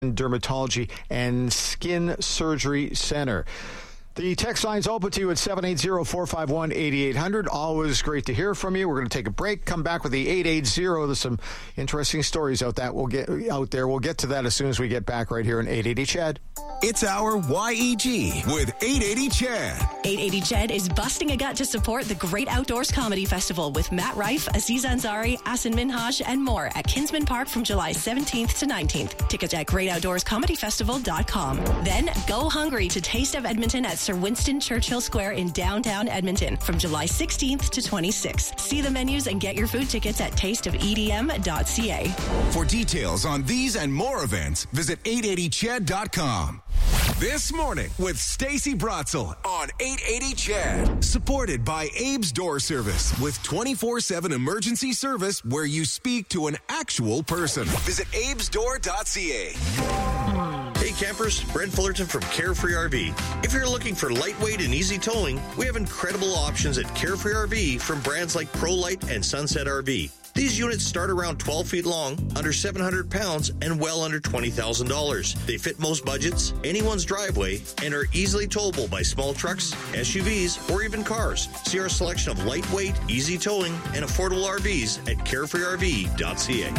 Dermatology and Skin Surgery Center. The text line's open to you at 780-451-8800. Always great to hear from you. We're going to take a break, come back with the 880. There's some interesting stories out there. We'll get to that as soon as we get back right here in 880 Chad. It's our YEG with 880 Chad. 880 Chad is busting a gut to support the Great Outdoors Comedy Festival with Matt Rife, Aziz Ansari, Asin Minhaj, and more at Kinsman Park from July 17th to 19th. Tickets at greatoutdoorscomedyfestival.com. Then go hungry to Taste of Edmonton at Sir Winston Churchill Square in downtown Edmonton from July 16th to 26th. See the menus and get your food tickets at tasteofedm.ca. For details on these and more events, visit 880chad.com. This morning with Stacey Brotzel on 880 Chad. Supported by Abe's Door Service with 24/7 emergency service where you speak to an actual person. Visit abesdoor.ca. Hey campers, Brent Fullerton from Carefree RV. If you're looking for lightweight and easy towing, we have incredible options at Carefree RV from brands like ProLite and Sunset RV. These units start around 12 feet long, under 700 pounds, and well under $20,000. They fit most budgets, anyone's driveway, and are easily towable by small trucks, SUVs, or even cars. See our selection of lightweight, easy towing, and affordable RVs at carefreerv.ca.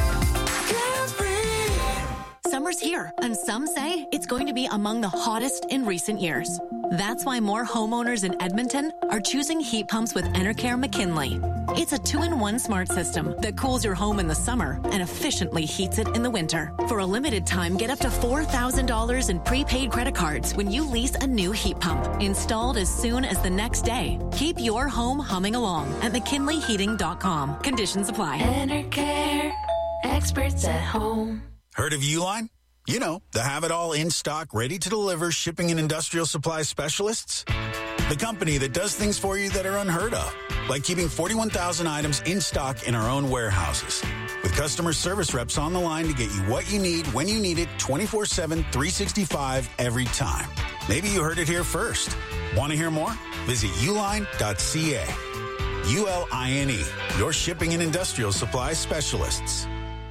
Summer's here, and some say it's going to be among the hottest in recent years. That's why more homeowners in Edmonton are choosing heat pumps with Enercare McKinley. It's a 2-in-1 smart system that cools your home in the summer and efficiently heats it in the winter. For a limited time, get up to $4,000 in prepaid credit cards when you lease a new heat pump, installed as soon as the next day. Keep your home humming along at McKinleyHeating.com. Conditions apply. Enercare, experts at home. Heard of Uline? You know, the have-it-all in-stock, ready-to-deliver shipping and industrial supply specialists. The company that does things for you that are unheard of, like keeping 41,000 items in stock in our own warehouses. With customer service reps on the line to get you what you need, when you need it, 24/7, 365, every time. Maybe you heard it here first. Want to hear more? Visit uline.ca. ULINE, your shipping and industrial supply specialists.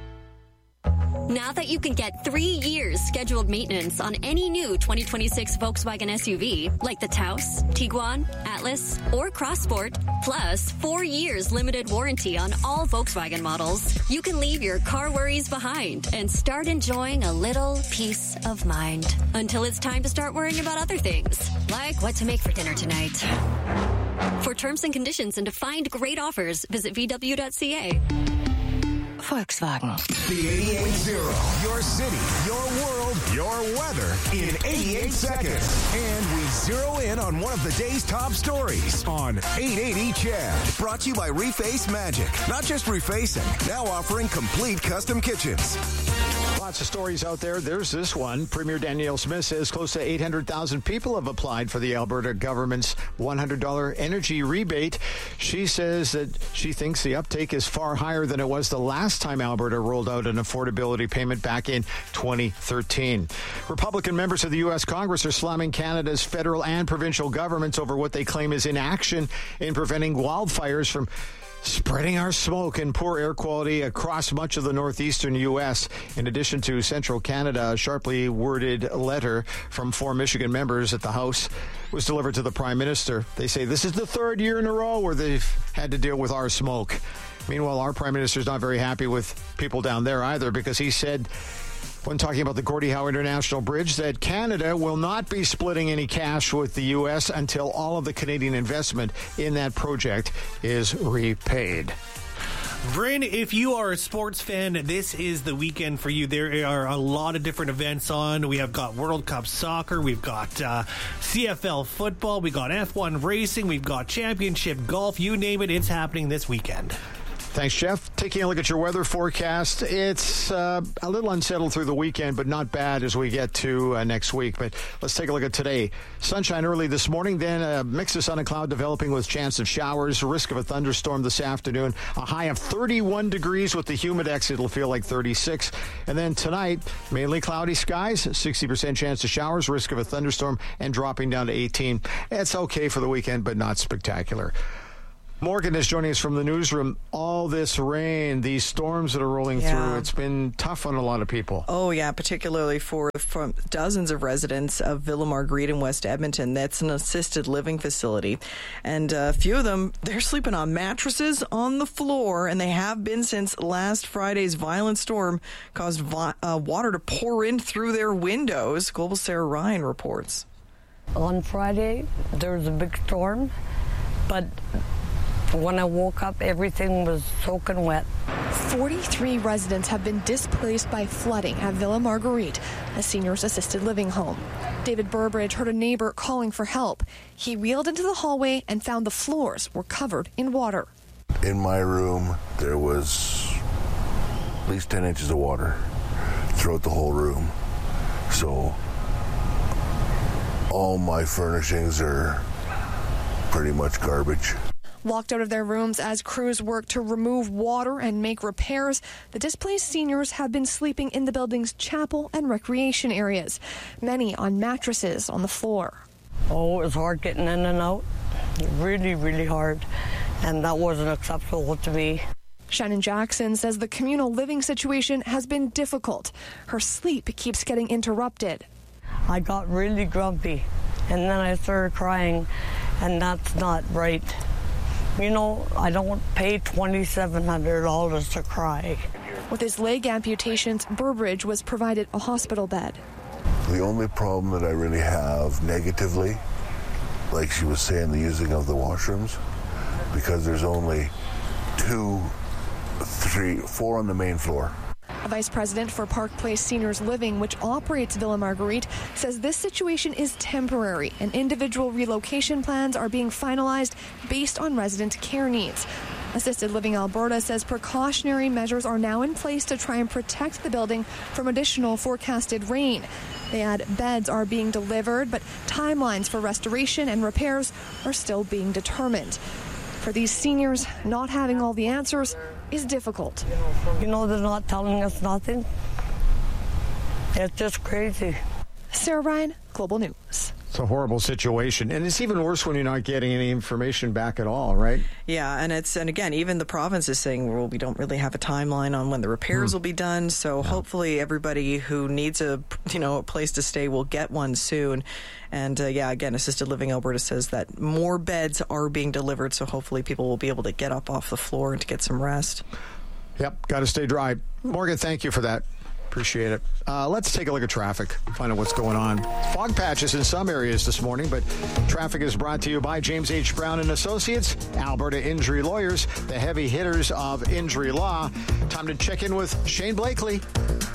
Now that you can get 3 years scheduled maintenance on any new 2026 Volkswagen SUV, like the Taos, Tiguan, Atlas, or Crossport, plus 4 years limited warranty on all Volkswagen models, you can leave your car worries behind and start enjoying a little peace of mind until it's time to start worrying about other things, like what to make for dinner tonight. For terms and conditions and to find great offers, visit VW.ca. Volkswagen. The 88.0. Your city, your world, your weather in 88 seconds. And we zero in on one of the day's top stories on 880 Chad. Brought to you by Reface Magic. Not just refacing, now offering complete custom kitchens. Lots of stories out there. There's this one. Premier Danielle Smith says close to 800,000 people have applied for the Alberta government's $100 energy rebate. She says that she thinks the uptake is far higher than it was the last time Alberta rolled out an affordability payment back in 2013. Republican members of the U.S. Congress are slamming Canada's federal and provincial governments over what they claim is inaction in preventing wildfires from spreading our smoke and poor air quality across much of the northeastern U.S. In addition to central Canada, a sharply worded letter from 4 Michigan members at the House was delivered to the Prime Minister. They say this is the 3rd year in a row where they've had to deal with our smoke. Meanwhile, our Prime Minister is not very happy with people down there either, because he said, when talking about the Gordie Howe International Bridge, that Canada will not be splitting any cash with the U.S. until all of the Canadian investment in that project is repaid. Bryn, if you are a sports fan, this is the weekend for you. There are a lot of different events on. We have got World Cup soccer. We've got CFL football. We've got F1 racing. We've got championship golf. You name it, it's happening this weekend. Thanks, Jeff. Taking a look at your weather forecast, it's a little unsettled through the weekend, but not bad as we get to next week. But let's take a look at today. Sunshine early this morning, then a mix of sun and cloud developing with chance of showers, risk of a thunderstorm this afternoon, a high of 31 degrees with the humidex. It'll feel like 36. And then tonight, mainly cloudy skies, 60% chance of showers, risk of a thunderstorm, and dropping down to 18. It's okay for the weekend, but not spectacular. Morgan is joining us from the newsroom. All this rain, these storms that are rolling through, it's been tough on a lot of people. Oh, yeah, particularly for dozens of residents of Villa Marguerite in West Edmonton. That's an assisted living facility. And a few of them, they're sleeping on mattresses on the floor, and they have been since last Friday's violent storm caused water to pour in through their windows. Global Sarah Ryan reports. On Friday, there was a big storm, but when I woke up, everything was soaking wet. 43 residents have been displaced by flooding at Villa Marguerite, a seniors assisted living home. David Burbridge heard a neighbor calling for help. He wheeled into the hallway and found the floors were covered in water. In my room, there was at least 10 inches of water throughout the whole room. So all my furnishings are pretty much garbage. Locked out of their rooms as crews work to remove water and make repairs, the displaced seniors have been sleeping in the building's chapel and recreation areas, many on mattresses on the floor. Oh, it was hard getting in and out. Really, really hard. And that wasn't acceptable to me. Shannon Jackson says the communal living situation has been difficult. Her sleep keeps getting interrupted. I got really grumpy, and then I started crying, and that's not right. You know, I don't pay $2,700 to cry. With his leg amputations, Burbridge was provided a hospital bed. The only problem that I really have negatively, like she was saying, the using of the washrooms, because there's only 2, 3, 4 on the main floor. A vice president for Park Place Seniors Living, which operates Villa Marguerite, says this situation is temporary and individual relocation plans are being finalized based on resident care needs. Assisted Living Alberta says precautionary measures are now in place to try and protect the building from additional forecasted rain. They add beds are being delivered, but timelines for restoration and repairs are still being determined. For these seniors, not having all the answers is difficult. You know, they're not telling us nothing. It's just crazy. Sarah Ryan, Global News. It's a horrible situation, and it's even worse when you're not getting any information back at all, right? Yeah, and again, even the province is saying, well, we don't really have a timeline on when the repairs will be done. So hopefully, everybody who needs a place to stay will get one soon. And again, Assisted Living Alberta says that more beds are being delivered, so hopefully people will be able to get up off the floor and to get some rest. Yep, got to stay dry. Morgan, thank you for that. Appreciate it. Let's take a look at traffic, find out what's going on. Fog patches in some areas this morning, but traffic is brought to you by James H. Brown and Associates, Alberta Injury Lawyers, the heavy hitters of injury law. Time to check in with Shane Blakely.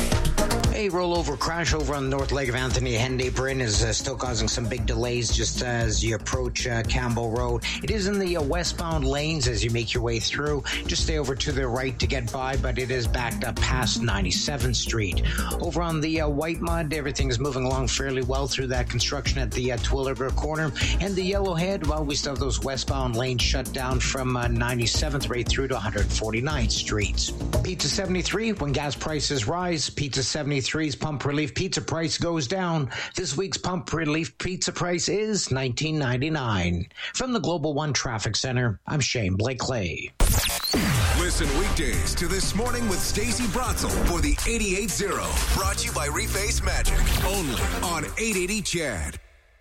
A rollover crash over on the north leg of Anthony Henday Bryn is still causing some big delays just as you approach Campbell Road. It is in the westbound lanes as you make your way through. Just stay over to the right to get by, but it is backed up past 97th Street. Over on the White Mud, everything is moving along fairly well through that construction at the Twilliger corner. And the Yellowhead, well, we still have those westbound lanes shut down from 97th right through to 149th Street. Pizza 73, when gas prices rise, Pizza 73's Pump Relief Pizza price goes down. This week's Pump Relief Pizza price is $19.99. From the Global One Traffic Center, I'm Shane Blakely. Listen weekdays to This Morning with Stacey Bratzel for the 88.0. Brought to you by Reface Magic. Only on 880 CHED.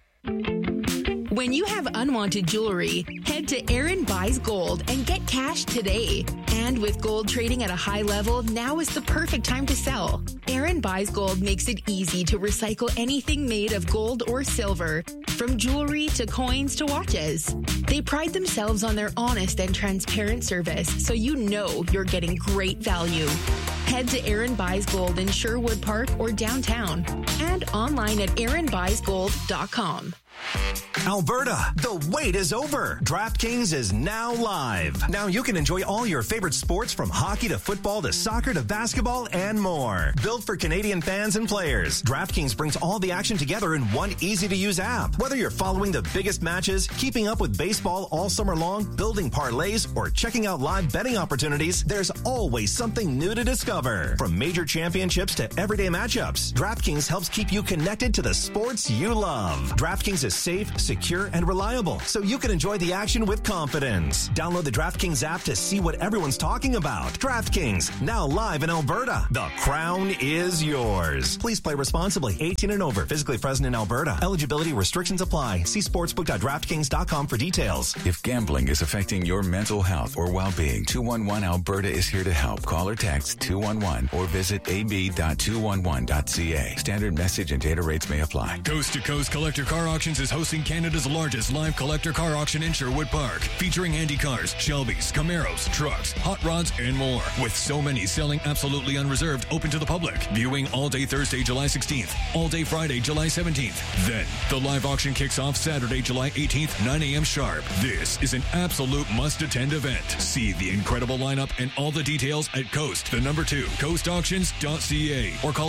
When you have unwanted jewelry, head to Aaron Buys Gold and get cash today. And with gold trading at a high level, now is the perfect time to sell. Aaron Buys Gold makes it easy to recycle anything made of gold or silver, from jewelry to coins to watches. They pride themselves on their honest and transparent service, so you know you're getting great value. Head to Aaron Buys Gold in Sherwood Park or downtown, and online at aaronbuysgold.com. Alberta, the wait is over. DraftKings is now live. Now you can enjoy all your favorite sports from hockey to football to soccer to basketball and more. Built for Canadian fans and players, DraftKings brings all the action together in one easy-to-use app. Whether you're following the biggest matches, keeping up with baseball all summer long, building parlays, or checking out live betting opportunities, there's always something new to discover. From major championships to everyday matchups, DraftKings helps keep you connected to the sports you love. DraftKings is safe, secure, and reliable, so you can enjoy the action action with confidence. Download the DraftKings app to see what everyone's talking about. DraftKings, now live in Alberta. The crown is yours. Please play responsibly. 18 and over. Physically present in Alberta. Eligibility restrictions apply. See sportsbook.draftkings.com for details. If gambling is affecting your mental health or well-being, 211 Alberta is here to help. Call or text 211 or visit ab.211.ca. Standard message and data rates may apply. Coast to Coast Collector Car Auctions is hosting Canada's largest live collector car auction in Sherwood Park, featuring Andy cars, Shelbys, Camaros, trucks, hot rods, and more. With so many selling absolutely unreserved, open to the public. Viewing all day Thursday, July 16th, all day Friday, July 17th. Then the live auction kicks off Saturday, July 18th, 9 a.m. sharp. This is an absolute must-attend event. See the incredible lineup and all the details at Coast, the number 2, coastauctions.ca, or call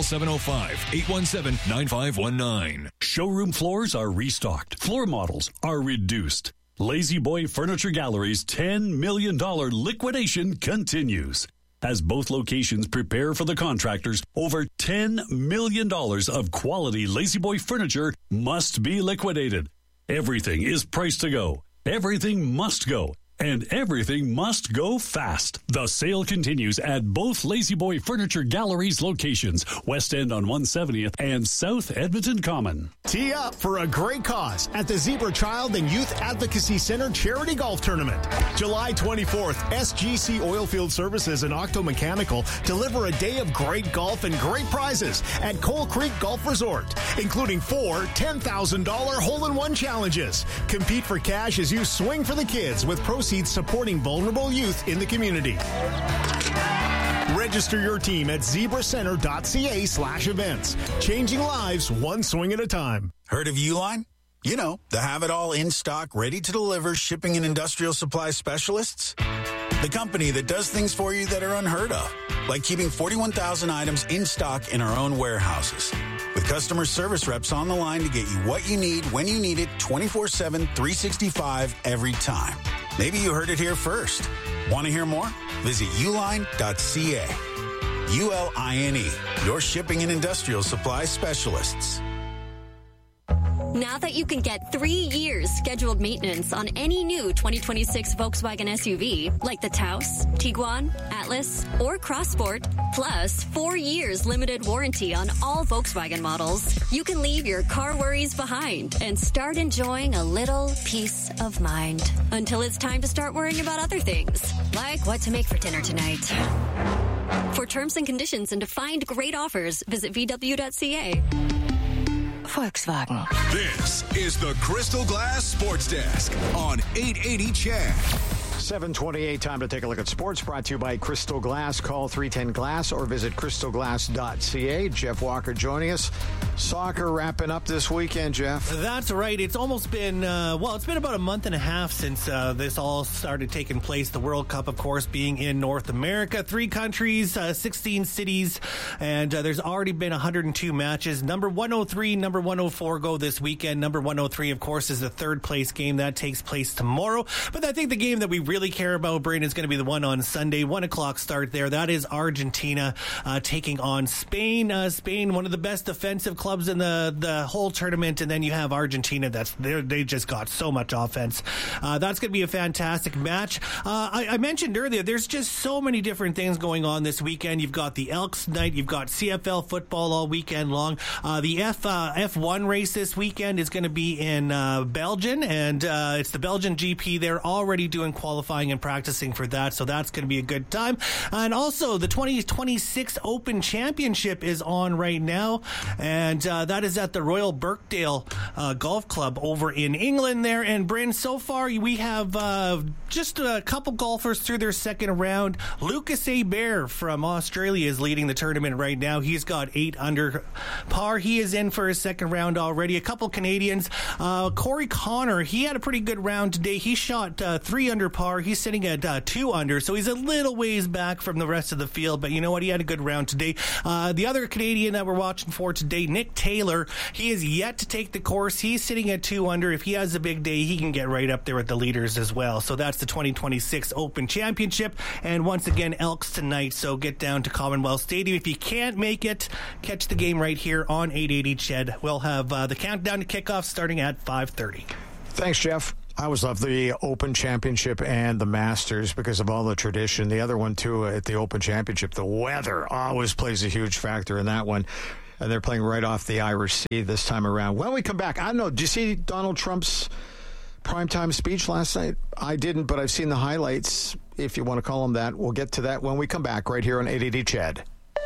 705-817-9519. Showroom floors are restocked. Floor models are reduced. Lazy Boy Furniture Gallery's $10 million liquidation continues. As both locations prepare for the contractors, over $10 million of quality Lazy Boy furniture must be liquidated. Everything is priced to go. Everything must go. And everything must go fast. The sale continues at both Lazy Boy Furniture Galleries locations, West End on 170th and South Edmonton Common. Tee up for a great cause at the Zebra Child and Youth Advocacy Center Charity Golf Tournament. July 24th, SGC Oilfield Services and Octo Mechanical deliver a day of great golf and great prizes at Coal Creek Golf Resort, including 4 $10,000 hole-in-one challenges. Compete for cash as you swing for the kids with proceeds supporting vulnerable youth in the community. Register your team at zebracenter.ca/events. Changing lives one swing at a time. Heard of Uline? You know, the have-it-all in-stock, ready-to-deliver shipping and industrial supply specialists. The company that does things for you that are unheard of, like keeping 41,000 items in stock in our own warehouses. With customer service reps on the line to get you what you need, when you need it, 24/7, 365, every time. Maybe you heard it here first. Want to hear more? Visit uline.ca. ULINE, your shipping and industrial supply specialists. Now that you can get 3 years scheduled maintenance on any new 2026 Volkswagen SUV, like the Taos, Tiguan, Atlas, or Crossport, plus 4 years limited warranty on all Volkswagen models, you can leave your car worries behind and start enjoying a little peace of mind. Until it's time to start worrying about other things, like what to make for dinner tonight. For terms and conditions and to find great offers, visit VW.ca. Volkswagen. This is the Crystal Glass Sports Desk on 880 CHED. 7:28, time to take a look at sports, brought to you by Crystal Glass. Call 310-GLASS or visit crystalglass.ca. Jeff Walker joining us. Soccer wrapping up this weekend, Jeff. That's right. It's almost been, it's been about a month and a half since this all started taking place. The World Cup, of course, being in North America. 3 countries, 16 cities, and there's already been 102 matches. Number 103, number 104 go this weekend. Number 103, of course, is the third place game. That takes place tomorrow. But I think the game that we really care about, Braden, is going to be the one on Sunday, 1 o'clock start there. That is Argentina taking on Spain. Spain, one of the best defensive clubs in the whole tournament, and then you have Argentina. They just got so much offense. That's going to be a fantastic match. I mentioned earlier, there's just so many different things going on this weekend. You've got the Elks night, you've got CFL football all weekend long. The F1 race this weekend is going to be in Belgium, and it's the Belgian GP. They're already doing qualifying and practicing for that, so that's going to be a good time. And also, the 2026 Open Championship is on right now, and that is at the Royal Birkdale Golf Club over in England there. And Bryn, so far we have just a couple golfers through their second round. Lucas Hebert from Australia is leading the tournament right now. He's got 8 under par. He is in for his second round already. A couple Canadians. Corey Connor, he had a pretty good round today. He shot 3 under par. He's sitting at 2 under, so he's a little ways back from the rest of the field, but you know what? He had a good round today. The other Canadian that we're watching for today, Nick Taylor, he is yet to take the course. He's sitting at 2 under. If he has a big day, he can get right up there with the leaders as well. So that's the 2026 Open Championship. And once again, Elks tonight, so get down to Commonwealth Stadium. If you can't make it, catch the game right here on 880 CHED. We'll have the countdown to kickoff starting at 5:30. Thanks, Jeff. I always love the Open Championship and the Masters because of all the tradition. The other one, too, at the Open Championship, the weather always plays a huge factor in that one. And they're playing right off the Irish Sea this time around. When we come back, I don't know, did you see Donald Trump's primetime speech last night? I didn't, but I've seen the highlights, if you want to call them that. We'll get to that when we come back right here on 880 CHED.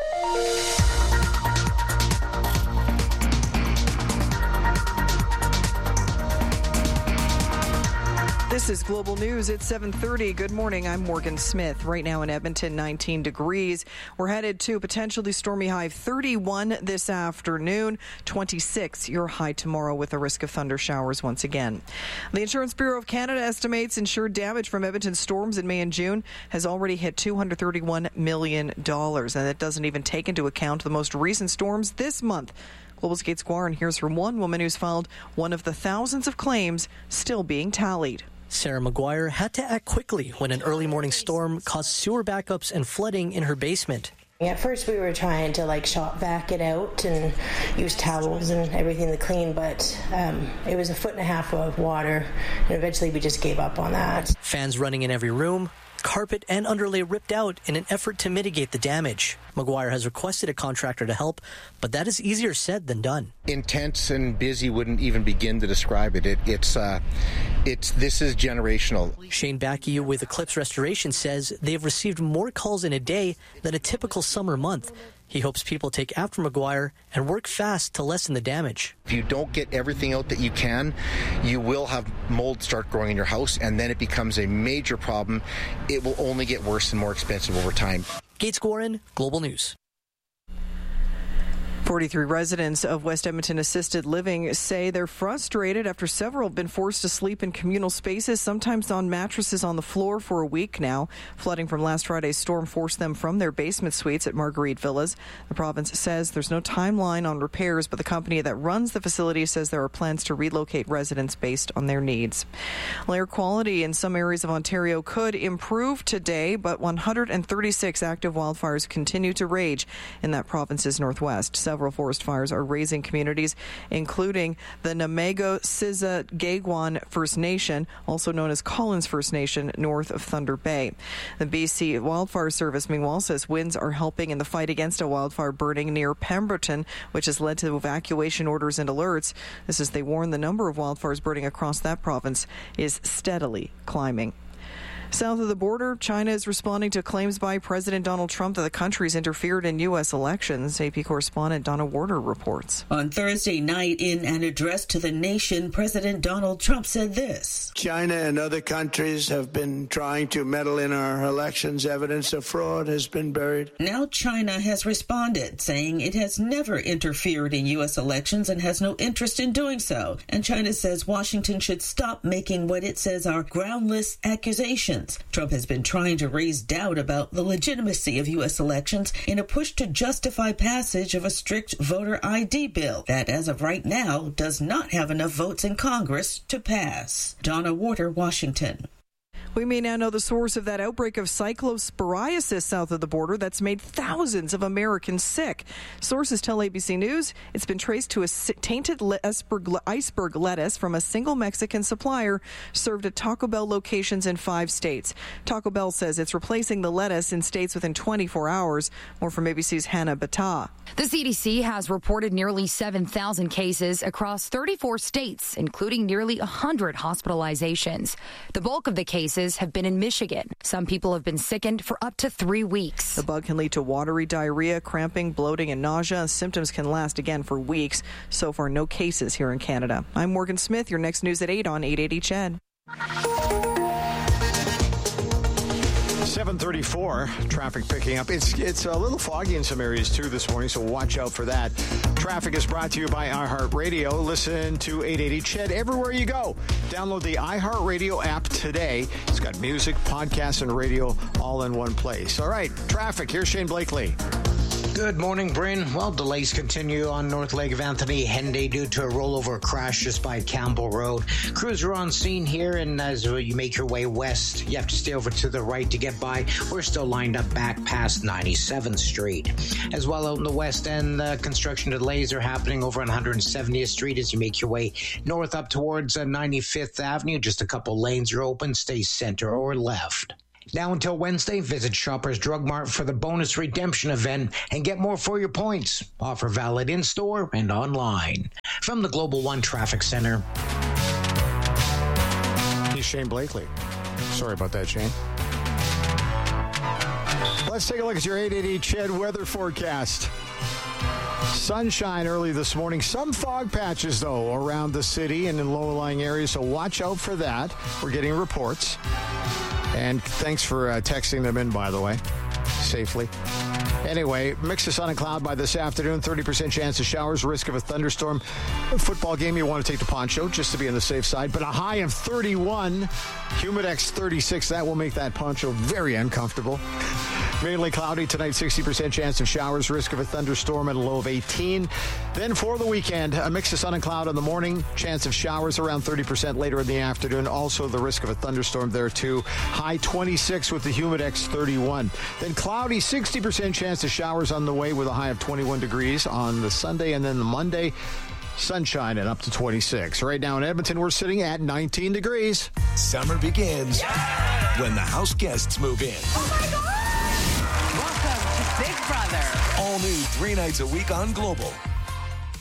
This is Global News at 7:30. Good morning. I'm Morgan Smith. Right now in Edmonton, 19 degrees. We're headed to a potentially stormy high of 31 this afternoon, 26 your high tomorrow with a risk of thunder showers once again. The Insurance Bureau of Canada estimates insured damage from Edmonton storms in May and June has already hit $231 million. And that doesn't even take into account the most recent storms this month. Global's Gates Guarin hears from one woman who's filed one of the thousands of claims still being tallied. Sarah McGuire had to act quickly when an early morning storm caused sewer backups and flooding in her basement. At first we were trying to shop vac it out and use towels and everything to clean, but it was 1.5 feet of water, and eventually we just gave up on that. Fans running in every room, carpet and underlay ripped out in an effort to mitigate the damage. McGuire has requested a contractor to help, but that is easier said than done. Intense and busy wouldn't even begin to describe it. This is generational. Shane Backey with Eclipse Restoration says they have received more calls in a day than a typical summer month. He hopes people take after McGuire and work fast to lessen the damage. If you don't get everything out that you can, you will have mold start growing in your house, and then it becomes a major problem. It will only get worse and more expensive over time. Gates Guarin, Global News. 43 residents of West Edmonton Assisted Living say they're frustrated after several have been forced to sleep in communal spaces, sometimes on mattresses on the floor for a week now. Flooding from last Friday's storm forced them from their basement suites at Marguerite Villas. The province says there's no timeline on repairs, but the company that runs the facility says there are plans to relocate residents based on their needs. Air quality in some areas of Ontario could improve today, but 136 active wildfires continue to rage in that province's northwest. Several forest fires are razing communities, including the Namego-Siza-Gagwan First Nation, also known as Collins First Nation, north of Thunder Bay. The BC Wildfire Service, meanwhile, says winds are helping in the fight against a wildfire burning near Pemberton, which has led to evacuation orders and alerts. This is they warn the number of wildfires burning across that province is steadily climbing. South of the border, China is responding to claims by President Donald Trump that the country's interfered in U.S. elections. AP correspondent Donna Warder reports. On Thursday night, in an address to the nation, President Donald Trump said this. China and other countries have been trying to meddle in our elections. Evidence of fraud has been buried. Now China has responded, saying it has never interfered in U.S. elections and has no interest in doing so. And China says Washington should stop making what it says are groundless accusations. Trump has been trying to raise doubt about the legitimacy of U.S. elections in a push to justify passage of a strict voter ID bill that, as of right now, does not have enough votes in Congress to pass. Donna Warder, Washington. We may now know the source of that outbreak of cyclosporiasis south of the border that's made thousands of Americans sick. Sources tell ABC News it's been traced to a tainted iceberg lettuce from a single Mexican supplier served at Taco Bell locations in 5 states. Taco Bell says it's replacing the lettuce in states within 24 hours. More from ABC's Hannah Bata. The CDC has reported nearly 7,000 cases across 34 states, including nearly 100 hospitalizations. The bulk of the cases have been in Michigan. Some people have been sickened for up to 3 weeks. The bug can lead to watery diarrhea, cramping, bloating, and nausea. Symptoms can last again for weeks. So far, no cases here in Canada. I'm Morgan Smith. Your next news at 8 on 880 CHED. 7:34, traffic picking up. It's a little foggy in some areas too this morning, so watch out for that. Traffic is brought to you by iHeartRadio. Listen to 880 CHED everywhere you go. Download the iHeartRadio app today. It's got music, podcasts, and radio all in one place. All right, traffic. Here's Shane Blakely. Good morning, Bryn. Well, delays continue on North Lake of Anthony Henday due to a rollover crash just by Campbell Road. Crews are on scene here, and as you make your way west, you have to stay over to the right to get by. We're still lined up back past 97th Street. As well, out in the west end, construction delays are happening over on 170th Street as you make your way north up towards 95th Avenue. Just a couple lanes are open. Stay center or left. Now until Wednesday, visit Shoppers Drug Mart for the bonus redemption event and get more for your points. Offer valid in-store and online. From the Global One Traffic Center. He's Shane Blakely. Sorry about that, Shane. Let's take a look at your 880 CHED weather forecast. Sunshine early this morning. Some fog patches, though, around the city and in lower-lying areas, so watch out for that. We're getting reports. And thanks for texting them in, by the way, safely. Anyway, mix of sun and cloud by this afternoon. 30% chance of showers, risk of a thunderstorm. A football game, you want to take the poncho just to be on the safe side. But a high of 31, Humidex 36. That will make that poncho very uncomfortable. Mainly cloudy tonight, 60% chance of showers, risk of a thunderstorm, and a low of 18. Then for the weekend, a mix of sun and cloud in the morning, chance of showers around 30% later in the afternoon. Also the risk of a thunderstorm there too. High 26 with the Humidex 31. Then cloudy, 60% chance of showers on the way with a high of 21 degrees on the Sunday, and then the Monday, sunshine and up to 26. Right now in Edmonton, we're sitting at 19 degrees. Summer begins when the house guests move in. Oh my God! Welcome to Big Brother. All new 3 nights a week on Global.